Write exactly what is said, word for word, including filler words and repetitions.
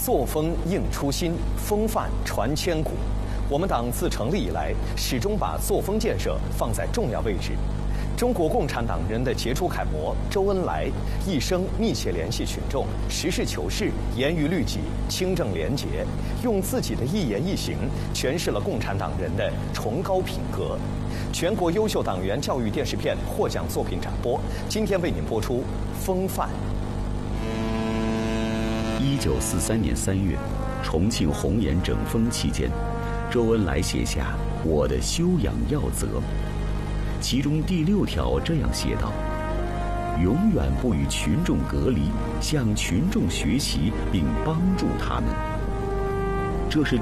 作风应初心，风范传千古。我们党自成立以来，始终把作风建设放在重要位置。中国共产党人的杰出楷模周恩来，一生密切联系群众，实事求是，严于律己，清正廉洁，用自己的一言一行诠释了共产党人的崇高品格。全国优秀党员教育电视片获奖作品展播，今天为您播出《风范》。 一九四三年三月，重庆红岩整风期间，周恩来写下《我的修养要则》。其中第六条这样写道：永远不与群众隔离，向群众学习并帮助他们。这是